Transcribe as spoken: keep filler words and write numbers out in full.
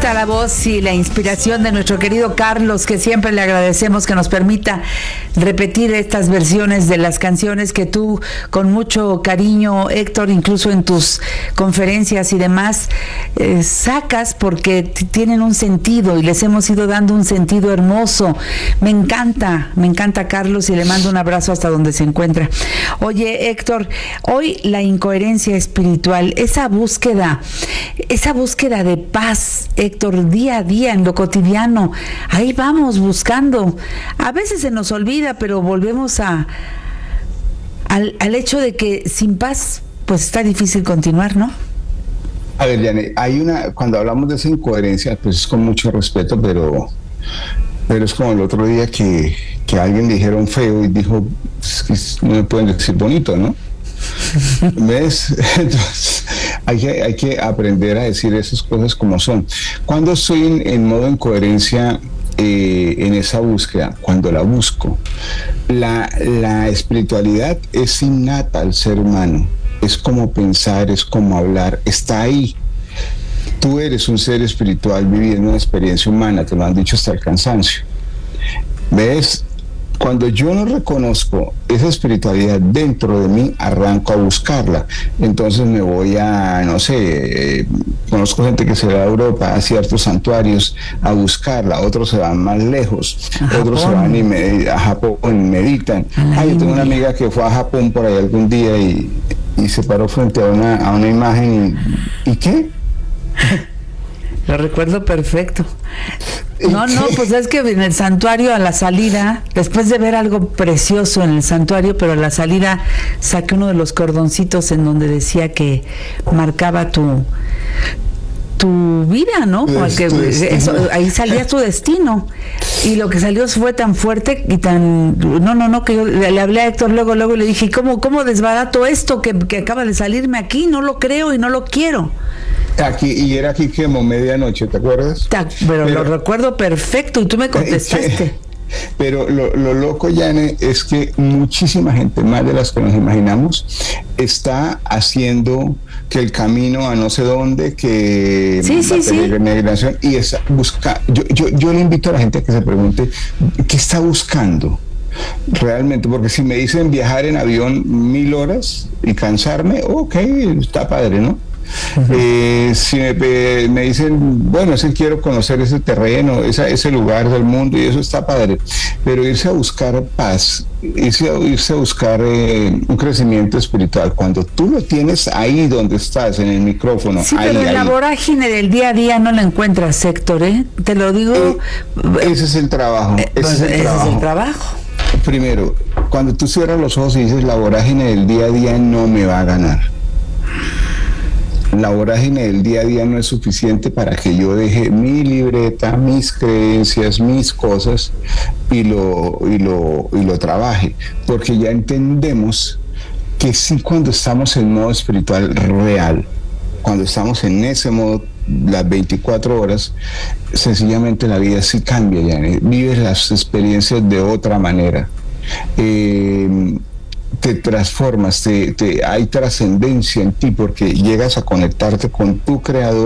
está la voz y la inspiración de nuestro querido Carlos, que siempre le agradecemos que nos permita repetir estas versiones de las canciones que tú, con mucho cariño, Héctor, incluso en tus conferencias y demás, eh, sacas porque t- tienen un sentido y les hemos ido dando un sentido hermoso. Me encanta, me encanta Carlos y le mando un abrazo hasta donde se encuentra. Oye, Héctor, hoy la incoherencia espiritual, esa búsqueda, esa búsqueda de paz, Héctor, día a día en lo cotidiano, ahí vamos buscando. A veces se nos olvida, pero volvemos a al, al hecho de que sin paz, pues está difícil continuar, ¿no? A ver, Yane, hay una, cuando hablamos de esa incoherencia, pues es con mucho respeto, pero, pero es como el otro día que, que a alguien le dijeron feo y dijo, es que no me pueden decir bonito, ¿no? ¿Ves? Entonces, hay que, hay que aprender a decir esas cosas como son. Cuando estoy en, en modo incoherencia, eh, en esa búsqueda, cuando la busco, la, la espiritualidad es innata al ser humano. Es como pensar, es como hablar, está ahí. Tú eres un ser espiritual viviendo una experiencia humana, te lo han dicho hasta el cansancio. ¿Ves? Cuando yo no reconozco esa espiritualidad dentro de mí, arranco a buscarla. Entonces me voy a, no sé, eh, conozco gente que se va a Europa, a ciertos santuarios, a buscarla. Otros se van más lejos, a otros Japón. se van y med- a Japón, meditan. Ah, yo tengo una amiga que fue a Japón por ahí algún día y, y se paró frente a una, a una imagen y, ¿y qué? Lo recuerdo perfecto. No, no, pues es que en el santuario a la salida, después de ver algo precioso en el santuario, pero a la salida saqué uno de los cordoncitos en donde decía que marcaba tu tu vida, ¿no? Porque eso, ahí salía tu destino. Y lo que salió fue tan fuerte y tan... No, no, no, que yo le, le hablé a Héctor luego, luego y le dije, ¿cómo, cómo desbarato esto que, que acaba de salirme aquí? No lo creo y no lo quiero. Aquí, y era aquí como medianoche, ¿te acuerdas? Ta, pero, pero lo recuerdo perfecto y tú me contestaste. Eh, pero lo, lo loco, Yane, es que muchísima gente, más de las que nos imaginamos, está haciendo que el camino a no sé dónde, que sí, sí, la peregrinación, sí. Y esa busca, yo, yo, yo le invito a la gente a que se pregunte, ¿qué está buscando? Realmente, porque si me dicen viajar en avión mil horas y cansarme, ok, está padre, ¿no? Uh-huh. Eh, si me, me dicen, bueno, es que quiero conocer ese terreno, esa, ese lugar del mundo, y eso está padre, pero irse a buscar paz, irse a, irse a buscar eh, un crecimiento espiritual, cuando tú lo tienes ahí donde estás, en el micrófono. Sí, ahí, pero en ahí. la vorágine del día a día no la encuentras, Héctor, ¿eh? Te lo digo. Eh, ese es el trabajo. Eh, ese pues, es el ese trabajo. es el trabajo. Primero, cuando tú cierras los ojos y dices, la vorágine del día a día no me va a ganar. La vorágine del día a día no es suficiente para que yo deje mi libreta, mis creencias, mis cosas y lo, y lo, y lo trabaje, porque ya entendemos que sí, cuando estamos en modo espiritual real, cuando estamos en ese modo las veinticuatro horas, sencillamente la vida sí cambia, ya vives las experiencias de otra manera. Eh, te transformas, te, te, hay trascendencia en ti porque llegas a conectarte con tu creador